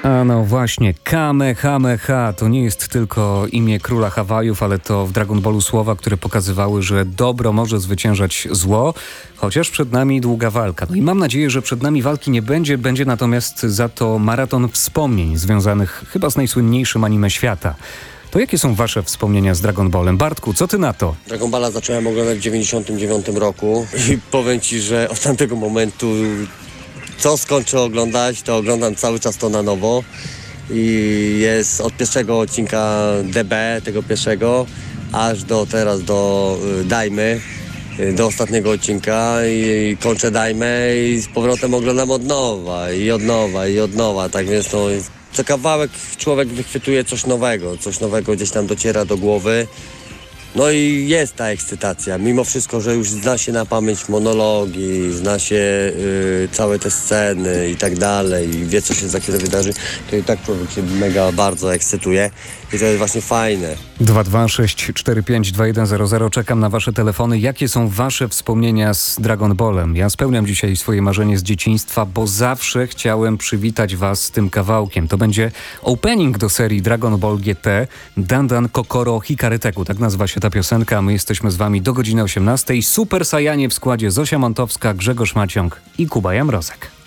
A no właśnie, Kamehameha to nie jest tylko imię króla Hawajów, ale to w Dragon Ballu słowa, które pokazywały, że dobro może zwyciężać zło, chociaż przed nami długa walka. No i mam nadzieję, że przed nami walki nie będzie natomiast za to maraton wspomnień związanych chyba z najsłynniejszym anime świata. To jakie są wasze wspomnienia z Dragon Ballem? Bartku, co ty na to? Dragon Balla zacząłem oglądać w 99 roku i powiem ci, że od tamtego momentu co skończę oglądać, to oglądam cały czas to na nowo i jest od pierwszego odcinka DB, tego pierwszego, aż do teraz do Dajmy, do ostatniego odcinka i kończę Dajmę i z powrotem oglądam od nowa i od nowa i od nowa, tak więc to co kawałek człowiek wychwytuje coś nowego gdzieś tam dociera do głowy. No i jest ta ekscytacja, mimo wszystko, że już zna się na pamięć monologi, zna się całe te sceny i tak dalej i wie, co się za chwilę wydarzy, to i tak człowiek się mega bardzo ekscytuje i to jest właśnie fajne. 226452100. Czekam na wasze telefony. Jakie są wasze wspomnienia z Dragon Ballem? Ja spełniam dzisiaj swoje marzenie z dzieciństwa, bo zawsze chciałem przywitać was z tym kawałkiem. To będzie opening do serii Dragon Ball GT Dandan Kokoro Hikareteku. Tak nazywa się ta piosenka. My jesteśmy z wami do godziny 18. Super Sajanie w składzie Zosia Montowska, Grzegorz Maciąg i Kuba Jamrozek.